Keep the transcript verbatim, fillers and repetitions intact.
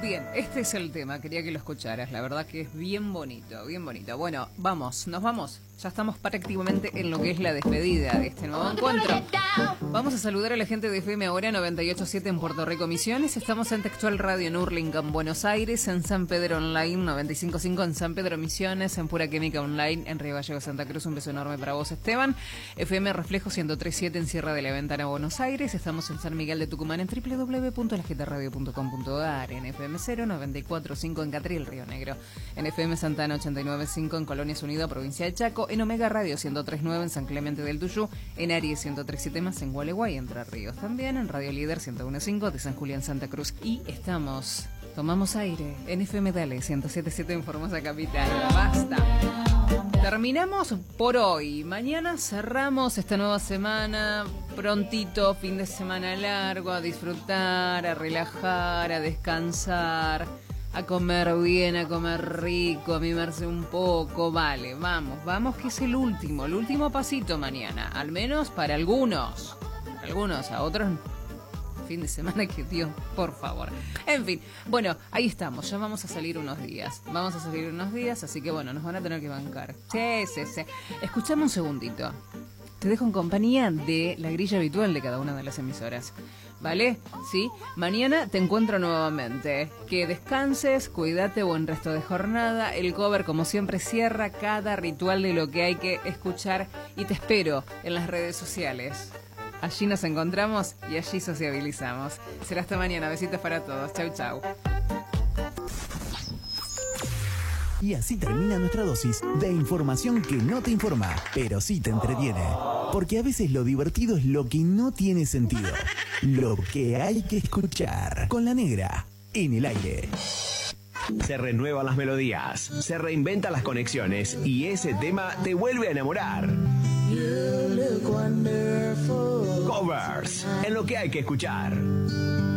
Bien, este es el tema, quería que lo escucharas, la verdad que es bien bonito, bien bonito. Bueno, vamos, nos vamos, ya estamos prácticamente en lo que es la despedida de este nuevo encuentro. Vamos a saludar a la gente de F M Ahora noventa y ocho punto siete en Puerto Rico Misiones, estamos en Textual Radio en Hurlingham, Buenos Aires, en San Pedro Online noventa y cinco punto cinco en San Pedro Misiones, en Pura Química Online en Río Gallegos, Santa Cruz, un beso enorme para vos, Esteban. F M Reflejo ciento tres punto siete en Sierra de la Ventana, Buenos Aires, estamos en San Miguel de Tucumán en doble u doble u doble u punto la jeta radio punto com punto a r, en F M cero noventa y cuatro punto cinco en Catril, Río Negro, en F M Santana ochenta y nueve punto cinco en Colonias Unidas, provincia de Chaco, en Omega Radio ciento tres punto nueve en San Clemente del Tuyú, en Aries ciento tres punto siete más en Gualeguay, Entre Ríos, también en Radio Líder ciento uno punto cinco de San Julián, Santa Cruz, y estamos, tomamos aire, en F M Dale ciento siete punto siete en Formosa Capital. Basta. Terminamos por hoy. Mañana cerramos esta nueva semana. Prontito, fin de semana largo, a disfrutar, a relajar, a descansar, a comer bien, a comer rico, a mimarse un poco. Vale, vamos, vamos que es el último, el último pasito mañana. Al menos para algunos. Para algunos, a otros fin de semana que Dios, por favor. En fin, bueno, ahí estamos, ya vamos a salir unos días. Vamos a salir unos días, así que bueno, nos van a tener que bancar. Sí, sí, sí. Escuchame un segundito. Te dejo en compañía de la grilla habitual de cada una de las emisoras. ¿Vale? ¿Sí? Mañana te encuentro nuevamente. Que descanses, cuídate, buen resto de jornada. El cover, como siempre, cierra cada ritual de lo que hay que escuchar. Y te espero en las redes sociales. Allí nos encontramos y allí sociabilizamos. Será hasta mañana. Besitos para todos. Chau, chau. Y así termina nuestra dosis de información que no te informa, pero sí te entretiene. Porque a veces lo divertido es lo que no tiene sentido. Lo que hay que escuchar. Con La Negra, en el aire. Se renuevan las melodías, se reinventan las conexiones y ese tema te vuelve a enamorar. Covers, en lo que hay que escuchar.